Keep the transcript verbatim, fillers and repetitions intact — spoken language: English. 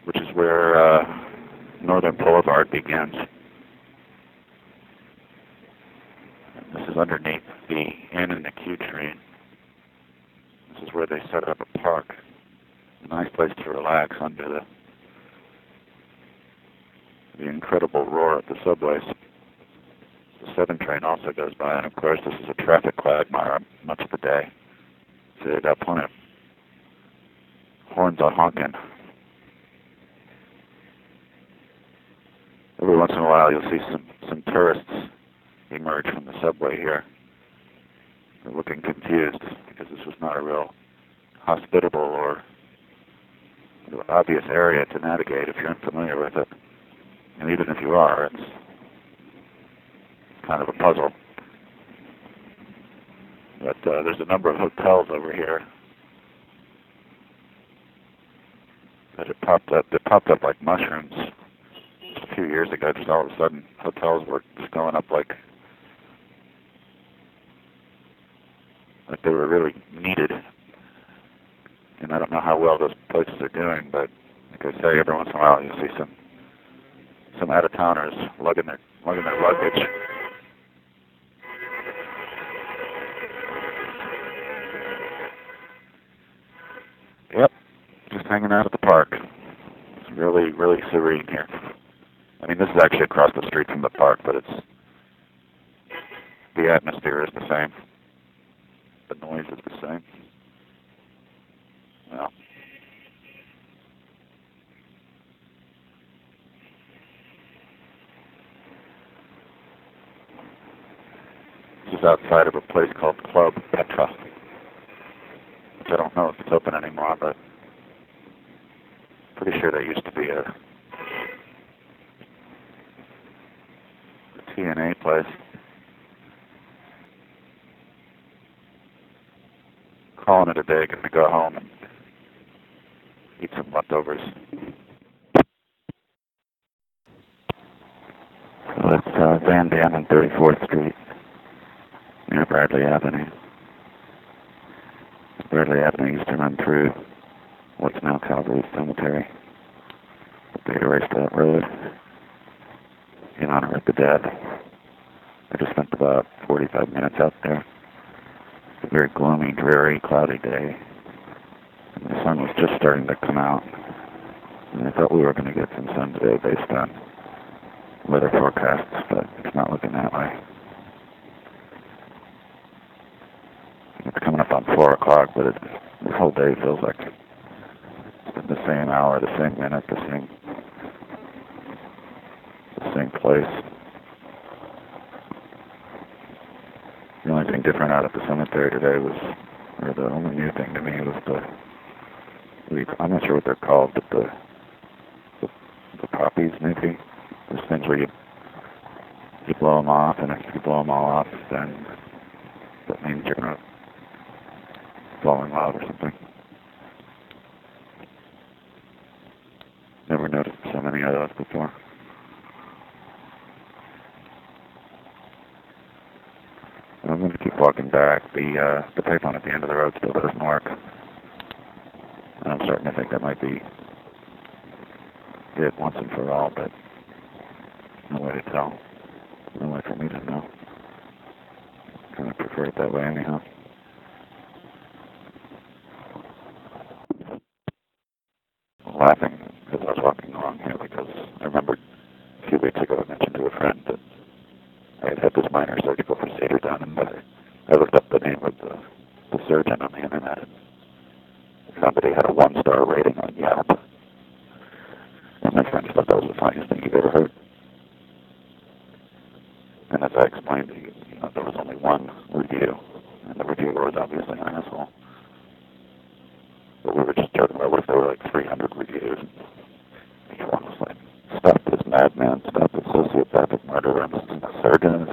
which is where uh, Northern Boulevard begins. And this is underneath the Inn and the Q train. This is where they set up a park. A nice place to relax under the the incredible roar of the subways. The seven train also goes by, and of course this is a traffic quagmire much of the day. So they got plenty of horns on honking. Every once in a while you'll see some, some tourists emerge from the subway here. They're looking confused because this was not a real hospitable or obvious area to navigate if you're unfamiliar with it. And even if you are, it's kind of a puzzle. But uh, there's a number of hotels over here that have popped up. They popped up like mushrooms a few years ago. Just all of a sudden, hotels were just going up like like they were really needed. And I don't know how well those places are doing, but like I say, every once in a while you'll see some some out-of-towners lugging their lugging their luggage. Yep, just hanging out at the park. It's really, really serene here. I mean, this is actually across the street from the park, but it's the atmosphere is the same. The noise is the same. Well, this is outside of a place called Club Petra, which I don't know if it's open anymore, but pretty sure there used to be a, a T N A place. Calling it a day, gonna go home and eat some leftovers. So that's uh, Van Dam and thirty-fourth Street near Bradley Avenue. Bradley Avenue used to run through what's now Calvary Cemetery. They erased that road in honor of the dead. I just spent about forty-five minutes out there. It's a very gloomy, dreary, cloudy day. And the sun was just starting to come out. And I thought we were going to get some sun today based on weather forecasts, but it's not looking that way. It's coming up on four o'clock, but it, this whole day feels like the same hour, the same minute, the same, the same place. The only thing different out at the cemetery today was, or the only new thing to me was the, the I'm not sure what they're called, but the, the, the poppies maybe. Those things where you, you blow them off, and if you blow them all off, then that means you're not blowing loud or something. Never noticed so many of those before. I'm going to keep walking back. The uh, the payphone at the end of the road still doesn't work. And I'm starting to think that might be it once and for all, but no way to tell. No way for me to know. Kind of prefer it that way anyhow. I'm laughing as I was walking along here because I remembered a few weeks ago I mentioned to a friend that I had had this minor surgical procedure done, and I, I looked up the name of the, the surgeon on the internet, and somebody had a one-star rating on Yelp. And my friend thought that was the funniest thing he'd ever heard. And as I explained, you know, there was only one review, and the reviewer was obviously an asshole. But we were just joking about what if there were like three hundred reviews. Each one was like, stop this madman, stop this sociopathic murderer, I'm a surgeon.